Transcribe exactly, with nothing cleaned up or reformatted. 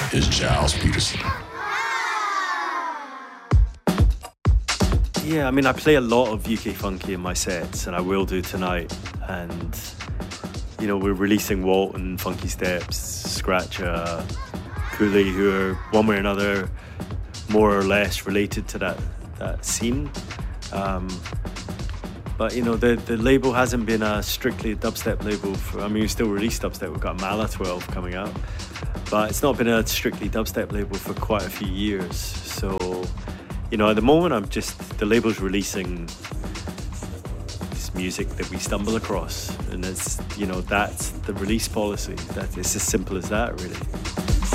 is Giles Peterson. Yeah, I mean, I play a lot of U K funky in my sets, and I will do tonight. And, you know, we're releasing Walton, Funky Steps, Scratcher, Cooley, who are one way or another more or less related to that, that scene. Um, but, you know, the, the label hasn't been a strictly dubstep label. For, I mean, we still release dubstep. We've got Mala twelve coming out. But it's not been a strictly dubstep label for quite a few years. So, you know, at the moment, I'm just, the label's releasing this music that we stumble across. And it's, you know, that's the release policy. That, it's as simple as that, really.